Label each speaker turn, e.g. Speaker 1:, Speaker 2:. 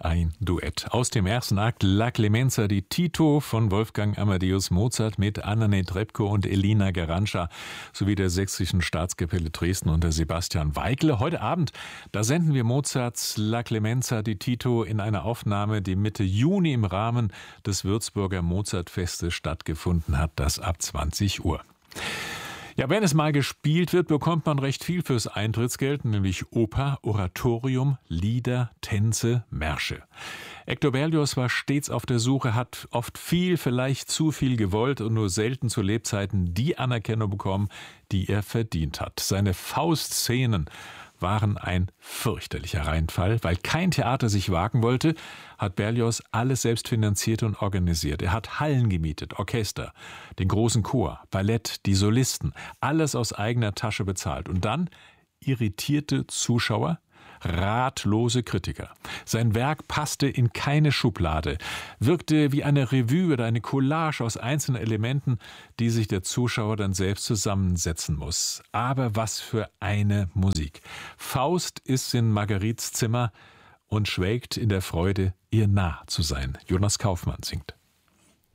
Speaker 1: ein Duett. Aus dem ersten Akt La Clemenza di Tito von Wolfgang Amadeus Mozart mit Anna Netrebko und Elina Garantscha sowie der Sächsischen Staatskapelle Dresden unter Sebastian Weigle. Heute Abend, da senden wir Mozarts La Clemenza di Tito in einer Aufnahme, die Mitte Juni im Rahmen des Würzburger Mozartfestes stattgefunden hat, das ab 20 Uhr. Ja, wenn es mal gespielt wird, bekommt man recht viel fürs Eintrittsgeld, nämlich Oper, Oratorium, Lieder, Tänze, Märsche. Hector Berlioz war stets auf der Suche, hat oft viel, vielleicht zu viel gewollt und nur selten zu Lebzeiten die Anerkennung bekommen, die er verdient hat. Seine Faust-Szenen waren ein fürchterlicher Reinfall. Weil kein Theater sich wagen wollte, hat Berlioz alles selbst finanziert und organisiert. Er hat Hallen gemietet, Orchester, den großen Chor, Ballett, die Solisten, alles aus eigener Tasche bezahlt. Und dann irritierte Zuschauer, ratlose Kritiker. Sein Werk passte in keine Schublade, wirkte wie eine Revue oder eine Collage aus einzelnen Elementen, die sich der Zuschauer dann selbst zusammensetzen muss. Aber was für eine Musik. Faust ist in Marguerites Zimmer und schwelgt in der Freude, ihr nah zu sein. Jonas Kaufmann singt.